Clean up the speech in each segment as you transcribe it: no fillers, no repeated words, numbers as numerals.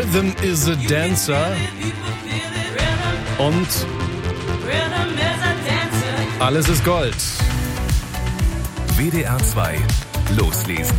Rhythm is a Dancer und Alles ist Gold. WDR 2 loslesen.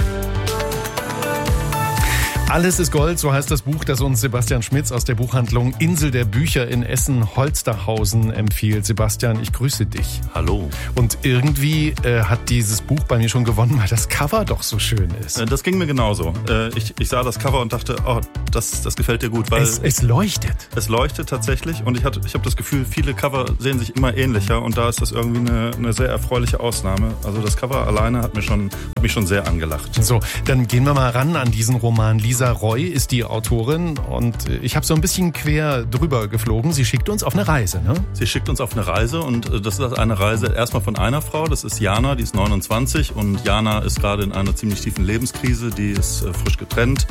Alles ist Gold, so heißt das Buch, das uns Sebastian Schmitz aus der Buchhandlung Insel der Bücher in Essen-Holsterhausen empfiehlt. Sebastian, ich grüße dich. Hallo. Und irgendwie hat dieses Buch bei mir schon gewonnen, weil das Cover doch so schön ist. Das ging mir genauso. Ich sah das Cover und dachte, oh, das gefällt dir gut. Weil es leuchtet. Es leuchtet tatsächlich und ich habe das Gefühl, viele Cover sehen sich immer ähnlicher und da ist das irgendwie eine sehr erfreuliche Ausnahme. Also das Cover alleine hat mich schon sehr angelacht. So, dann gehen wir mal ran an diesen Roman. Lisa Roy ist die Autorin und ich habe so ein bisschen quer drüber geflogen. Sie schickt uns auf eine Reise, ne? Sie schickt uns auf eine Reise und das ist eine Reise erstmal von einer Frau, das ist Jana, die ist 29 und Jana ist gerade in einer ziemlich tiefen Lebenskrise, die ist frisch getrennt.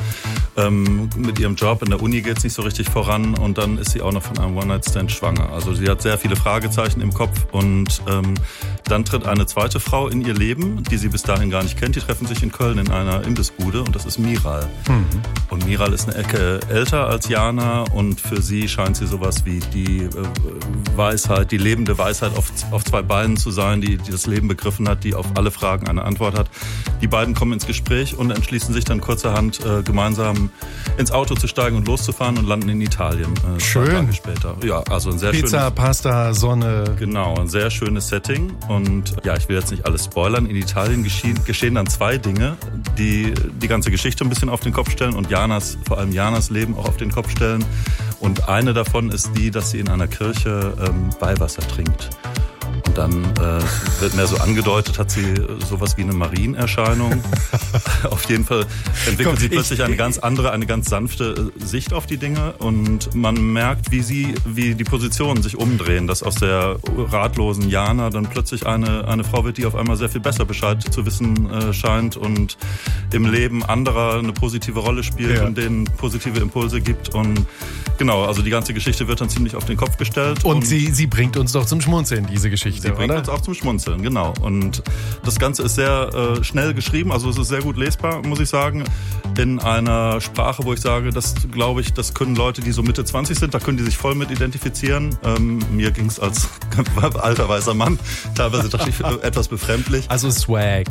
Mit ihrem Job in der Uni geht es nicht so richtig voran und dann ist sie auch noch von einem One-Night-Stand schwanger. Also sie hat sehr viele Fragezeichen im Kopf und dann tritt eine zweite Frau in ihr Leben, die sie bis dahin gar nicht kennt. Die treffen sich in Köln in einer Imbissbude und das ist Miral. Und Miral ist eine Ecke älter als Jana und für sie scheint sie sowas wie die Weisheit, die lebende Weisheit auf zwei Beinen zu sein, die das Leben begriffen hat, die auf alle Fragen eine Antwort hat. Die beiden kommen ins Gespräch und entschließen sich dann kurzerhand gemeinsam ins Auto zu steigen und loszufahren und landen in Italien. Schön. 2 Tage später. Ja, also ein sehr Pizza, schönes, Pasta, Sonne. Genau, ein sehr schönes Setting und ja, ich will jetzt nicht alles spoilern. In Italien geschehen dann 2 Dinge, die ganze Geschichte ein bisschen auf den Kopf stellen und vor allem Janas Leben auch auf den Kopf stellen. Und eine davon ist die, dass sie in einer Kirche Weihwasser trinkt. Und dann wird mehr so angedeutet, hat sie sowas wie eine Marienerscheinung. Auf jeden Fall entwickelt sie plötzlich eine ganz andere, eine ganz sanfte Sicht auf die Dinge. Und man merkt, wie die Positionen sich umdrehen, dass aus der ratlosen Jana dann plötzlich eine Frau wird, die auf einmal sehr viel besser Bescheid zu wissen scheint und im Leben anderer eine positive Rolle spielt und denen positive Impulse gibt. Und genau, also die ganze Geschichte wird dann ziemlich auf den Kopf gestellt. Und sie bringt uns doch zum Schmunzeln, diese Geschichte. Sie bringt uns auch zum Schmunzeln, genau. Und das Ganze ist sehr schnell geschrieben, also es ist sehr gut lesbar, muss ich sagen. In einer Sprache, wo ich sage, das glaube ich, das können Leute, die so Mitte 20 sind, da können die sich voll mit identifizieren. Mir ging es als alter weißer Mann teilweise dachte ich etwas befremdlich. Also Swag.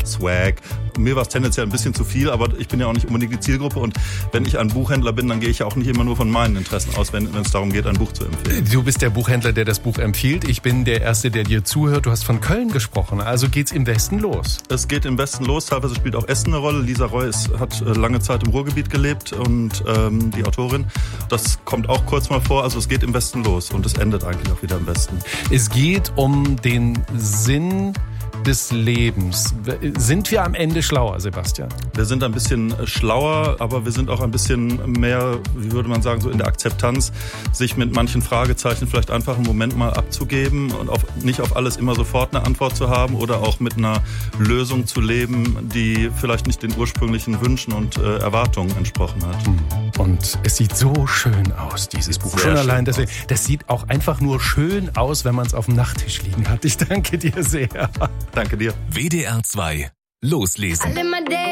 Mir war es tendenziell ein bisschen zu viel, aber ich bin ja auch nicht unbedingt die Zielgruppe und wenn ich ein Buchhändler bin, dann gehe ich ja auch nicht immer nur von meinen Interessen aus, wenn es darum geht, ein Buch zu empfehlen. Du bist der Buchhändler, der das Buch empfiehlt. Ich bin der Erste, der dir zuhört. Du hast von Köln gesprochen, also geht's im Westen los. Es geht im Westen los, teilweise spielt auch Essen eine Rolle. Lisa Roy hat lange Zeit im Ruhrgebiet gelebt und die Autorin, das kommt auch kurz mal vor, also es geht im Westen los und es endet eigentlich auch wieder im Westen. Es geht um den Sinn des Lebens. Sind wir am Ende schlauer, Sebastian? Wir sind ein bisschen schlauer, aber wir sind auch ein bisschen mehr, wie würde man sagen, so in der Akzeptanz, sich mit manchen Fragezeichen vielleicht einfach einen Moment mal abzugeben und nicht auf alles immer sofort eine Antwort zu haben oder auch mit einer Lösung zu leben, die vielleicht nicht den ursprünglichen Wünschen und Erwartungen entsprochen hat. Und es sieht so schön aus, dieses Buch. Schon allein deswegen. Das sieht auch einfach nur schön aus, wenn man es auf dem Nachttisch liegen hat. Ich danke dir sehr. Danke dir. WDR 2 loslesen.